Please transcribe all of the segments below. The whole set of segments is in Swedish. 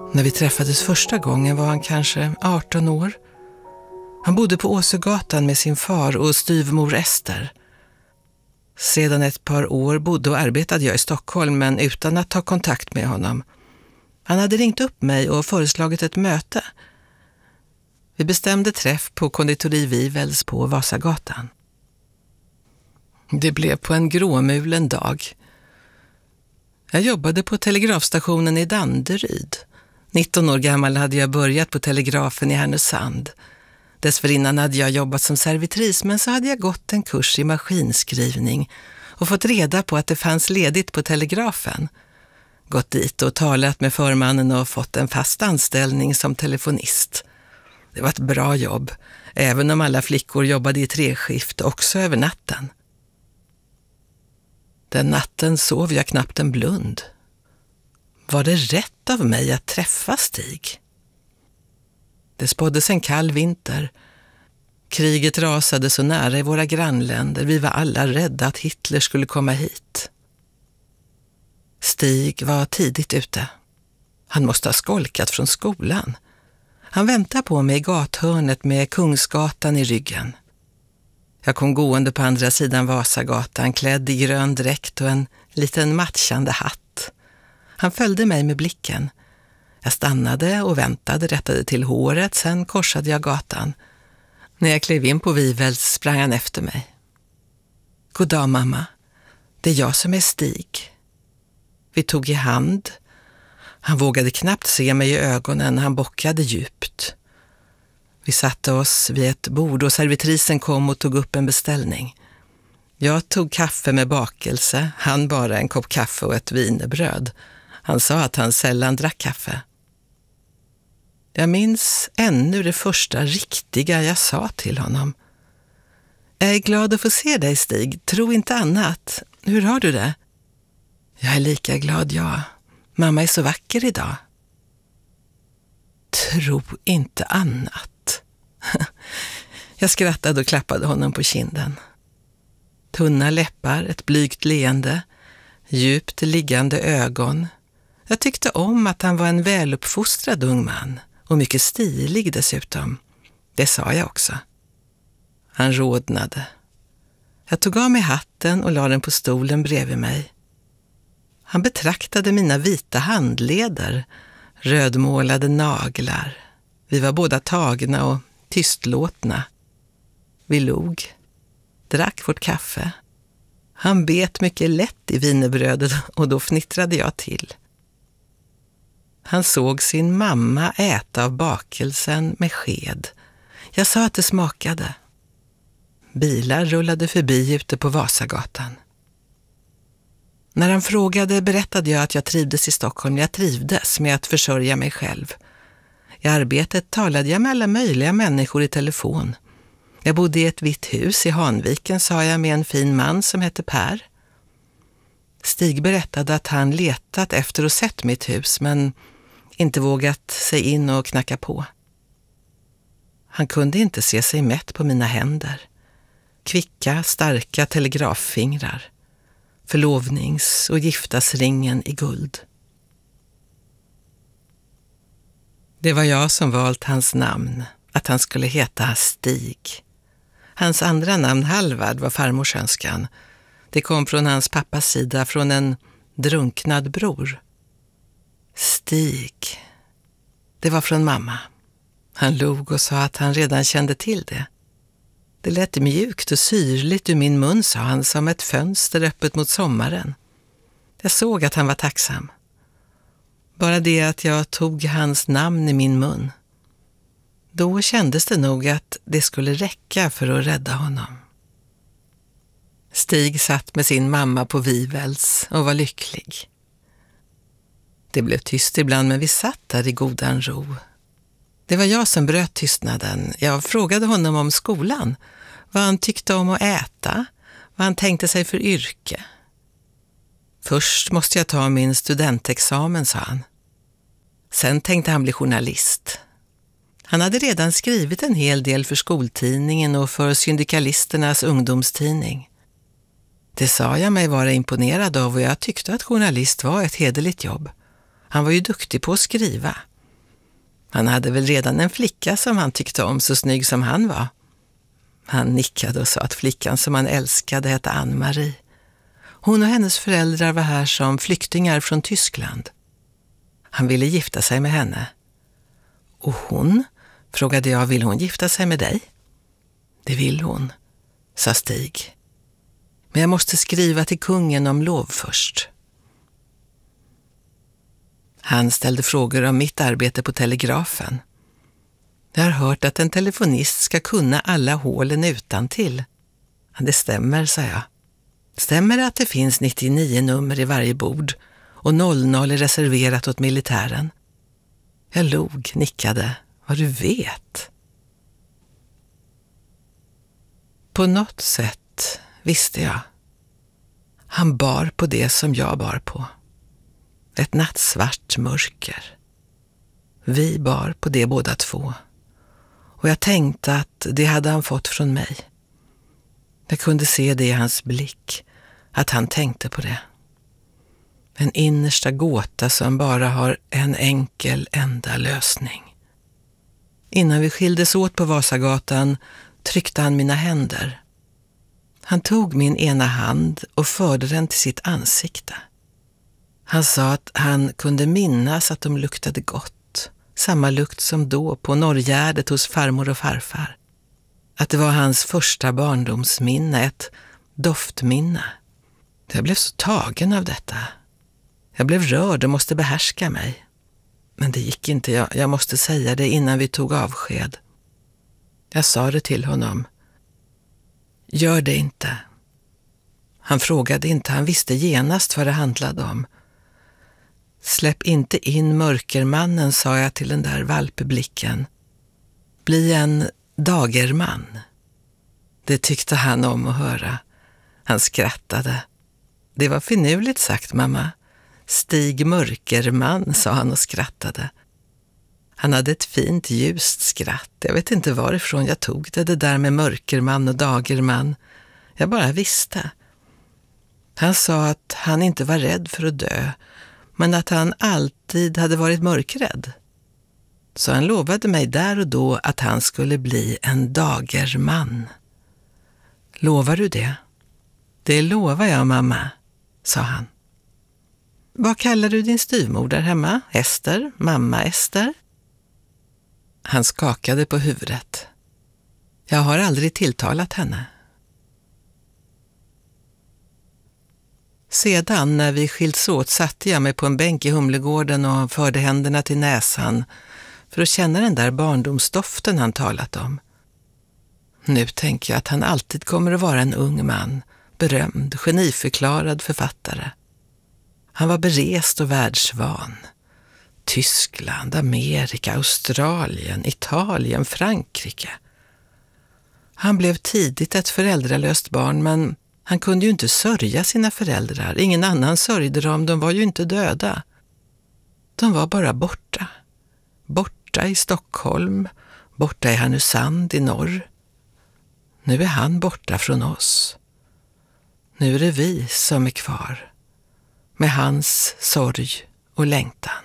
När vi träffades första gången var han kanske 18 år. Han bodde på Åsögatan med sin far och styvmor Ester. Sedan ett par år bodde och arbetade jag i Stockholm, men utan att ta kontakt med honom. Han hade ringt upp mig och föreslagit ett möte. Vi bestämde träff på konditori Wivels på Vasagatan. Det blev på en gråmulen dag. Jag jobbade på telegrafstationen i Danderyd. 19 år gammal hade jag börjat på telegrafen i Härnösand. Dessförinnan hade jag jobbat som servitris, men så hade jag gått en kurs i maskinskrivning och fått reda på att det fanns ledigt på telegrafen. Gått dit och talat med förmannen och fått en fast anställning som telefonist. Det var ett bra jobb, även om alla flickor jobbade i 3-skift också över natten. Den natten sov jag knappt en blund. Var det rätt av mig att träffa Stig? Det spåddes en kall vinter. Kriget rasade så nära i våra grannländer. Vi var alla rädda att Hitler skulle komma hit. Stig var tidigt ute. Han måste ha skolkat från skolan. Han väntade på mig i gathörnet med Kungsgatan i ryggen. Jag kom gående på andra sidan Vasagatan, klädd i grön dräkt och en liten matchande hatt. Han följde mig med blicken. Jag stannade och väntade, rättade till håret, sen korsade jag gatan. När jag klev in på Wivels sprang han efter mig. God dag, mamma. Det är jag som är Stig. Vi tog i hand. Han vågade knappt se mig i ögonen, han bockade djupt. Vi satte oss vid ett bord och servitrisen kom och tog upp en beställning. Jag tog kaffe med bakelse, han bara en kopp kaffe och ett wienerbröd. Han sa att han sällan drack kaffe. Jag minns ännu det första riktiga jag sa till honom. Jag är glad att få se dig, Stig. Tro inte annat. Hur har du det? Jag är lika glad, jag. Mamma är så vacker idag. Tro inte annat. Jag skrattade och klappade honom på kinden. Tunna läppar, ett blygt leende, djupt liggande ögon. Jag tyckte om att han var en väluppfostrad ung man och mycket stilig dessutom. Det sa jag också. Han rodnade. Jag tog av mig hatten och la den på stolen bredvid mig. Han betraktade mina vita handleder, rödmålade naglar. Vi var båda tagna och tystlåtna. Vi log, drack vårt kaffe. Han bet mycket lätt i wienerbrödet och då fnittrade jag till. Han såg sin mamma äta av bakelsen med sked. Jag sa att det smakade. Bilar rullade förbi ute på Vasagatan. När han frågade berättade jag att jag trivdes i Stockholm. Jag trivdes med att försörja mig själv. I arbetet talade jag med alla möjliga människor i telefon. Jag bodde i ett vitt hus i Hanviken, sa jag, med en fin man som hette Per. Stig berättade att han letat efter och sett mitt hus, men inte vågat sig in och knacka på. Han kunde inte se sig mätt på mina händer. Kvicka, starka telegraffingrar. Förlovnings- och giftasringen i guld. Det var jag som valt hans namn, att han skulle heta Stig. Hans andra namn, Halvard, var farmors önskan. Det kom från hans pappas sida, från en drunknad bror. Stig. Det var från mamma. Han log och sa att han redan kände till det. Det lät mjukt och syrligt ur min mun, sa han, som ett fönster öppet mot sommaren. Jag såg att han var tacksam. Bara det att jag tog hans namn i min mun. Då kändes det nog att det skulle räcka för att rädda honom. Stig satt med sin mamma på Wivels och var lycklig. Det blev tyst ibland, men vi satt där i godan ro. Det var jag som bröt tystnaden. Jag frågade honom om skolan, vad han tyckte om att äta, vad han tänkte sig för yrke. Först måste jag ta min studentexamen, sa han. Sen tänkte han bli journalist. Han hade redan skrivit en hel del för skoltidningen och för syndikalisternas ungdomstidning. Det sa jag mig vara imponerad av, och jag tyckte att journalist var ett hederligt jobb. Han var ju duktig på att skriva. Han hade väl redan en flicka som han tyckte om, så snygg som han var. Han nickade och sa att flickan som han älskade hette Ann-Marie. Hon och hennes föräldrar var här som flyktingar från Tyskland. Han ville gifta sig med henne. Och hon, frågade jag, vill hon gifta sig med dig? Det vill hon, sa Stig. Men jag måste skriva till kungen om lov först. Han ställde frågor om mitt arbete på telegrafen. Jag har hört att en telefonist ska kunna alla hålen utantill. Ja, det stämmer, sa jag. Stämmer det att det finns 99 nummer i varje bord och 00 är reserverat åt militären? Jag log, nickade. Vad du vet. På något sätt visste jag. Han bar på det som jag bar på. Ett nattsvart mörker. Vi bar på det båda två. Och jag tänkte att det hade han fått från mig. Jag kunde se det i hans blick, att han tänkte på det. En innersta gåta som bara har en enkel enda lösning. Innan vi skildes åt på Vasagatan tryckte han mina händer. Han tog min ena hand och förde den till sitt ansikte. Han sa att han kunde minnas att de luktade gott. Samma lukt som då på Norrgärdet hos farmor och farfar. Att det var hans första barndomsminne, ett doftminne. Jag blev så tagen av detta. Jag blev rörd och måste behärska mig. Men det gick inte, jag måste säga det innan vi tog avsked. Jag sa det till honom. Gör det inte. Han frågade inte, han visste genast vad det handlade om. Släpp inte in mörkermannen, sa jag till den där valpblicken. Bli en dagerman. Det tyckte han om att höra. Han skrattade. Det var finurligt sagt, mamma. Stig mörkerman, sa han och skrattade. Han hade ett fint ljust skratt. Jag vet inte varifrån jag tog det där med mörkerman och dagerman. Jag bara visste. Han sa att han inte var rädd för att dö, men att han alltid hade varit mörkrädd. Så han lovade mig där och då att han skulle bli en dagerman. Lovar du det? Det lovar jag, mamma, sa han. Vad kallar du din styvmor där hemma? Ester? Mamma Ester? Han skakade på huvudet. Jag har aldrig tilltalat henne. Sedan när vi skilts åt satte jag mig på en bänk i Humlegården och förde händerna till näsan för att känna den där barndomsdoften han talat om. Nu tänker jag att han alltid kommer att vara en ung man, berömd, geniförklarad författare. Han var berest och världsvan. Tyskland, Amerika, Australien, Italien, Frankrike. Han blev tidigt ett föräldralöst barn, men han kunde ju inte sörja sina föräldrar. Ingen annan sörjde dem, de var ju inte döda. De var bara borta. Borta i Stockholm, borta i Härnösand i norr. Nu är han borta från oss. Nu är det vi som är kvar, med hans sorg och längtan.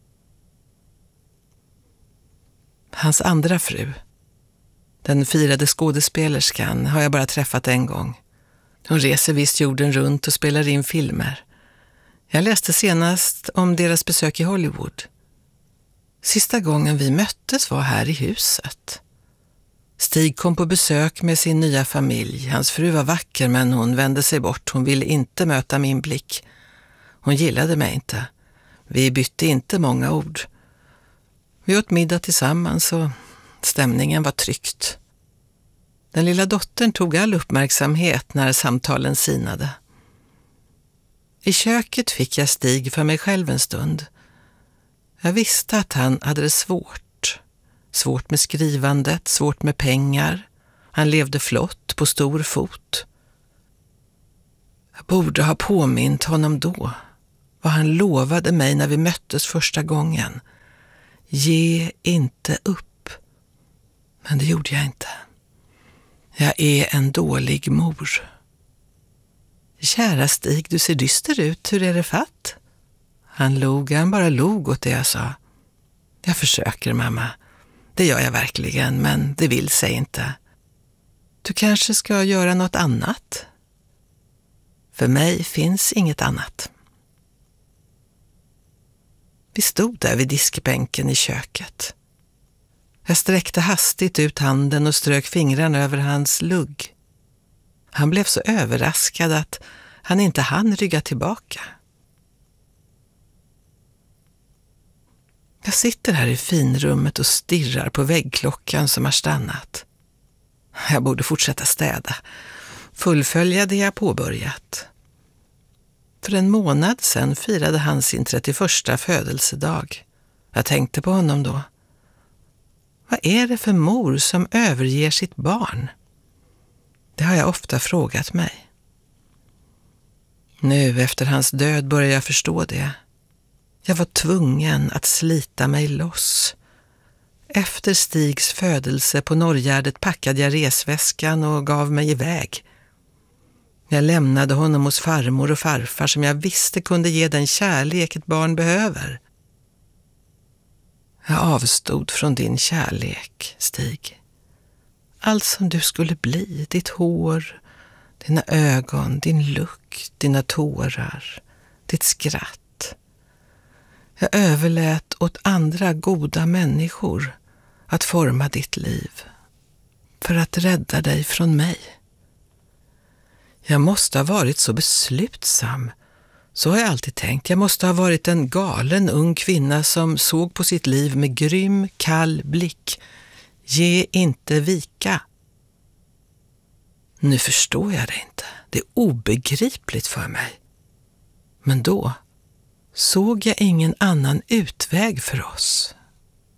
Hans andra fru, den firade skådespelerskan, har jag bara träffat en gång. Hon reser visst jorden runt och spelar in filmer. Jag läste senast om deras besök i Hollywood. Sista gången vi möttes var här i huset. Stig kom på besök med sin nya familj. Hans fru var vacker, men hon vände sig bort. Hon ville inte möta min blick. Hon gillade mig inte. Vi bytte inte många ord. Vi åt middag tillsammans och stämningen var tryckt. Den lilla dottern tog all uppmärksamhet när samtalen sinade. I köket fick jag Stig för mig själv en stund. Jag visste att han hade det svårt. Svårt med skrivandet, svårt med pengar. Han levde flott på stor fot. Jag borde ha påmint honom då. Vad han lovade mig när vi möttes första gången. Ge inte upp. Men det gjorde jag inte. Jag är en dålig mor. Kära Stig, du ser dyster ut. Hur är det fatt? Han bara log åt det jag sa. Jag försöker, mamma. Det gör jag verkligen, men det vill sig inte. Du kanske ska göra något annat? För mig finns inget annat. Vi stod där vid diskbänken i köket. Jag sträckte hastigt ut handen och strök fingrarna över hans lugg. Han blev så överraskad att han inte hann rygga tillbaka. Jag sitter här i finrummet och stirrar på väggklockan som har stannat. Jag borde fortsätta städa, fullfölja det jag påbörjat. För en månad sedan firade han sin 31:a födelsedag. Jag tänkte på honom då. Vad är det för mor som överger sitt barn? Det har jag ofta frågat mig. Nu efter hans död börjar jag förstå det. Jag var tvungen att slita mig loss. Efter Stigs födelse på Norrgärdet packade jag resväskan och gav mig iväg. Jag lämnade honom hos farmor och farfar som jag visste kunde ge den kärlek ett barn behöver. Jag avstod från din kärlek, Stig. Allt som du skulle bli, ditt hår, dina ögon, din lukt, dina tårar, ditt skratt. Jag överlät åt andra goda människor att forma ditt liv för att rädda dig från mig. Jag måste ha varit så beslutsam. Så har jag alltid tänkt. Jag måste ha varit en galen ung kvinna som såg på sitt liv med grym, kall blick. Ge inte vika. Nu förstår jag det inte. Det är obegripligt för mig. Men då såg jag ingen annan utväg för oss.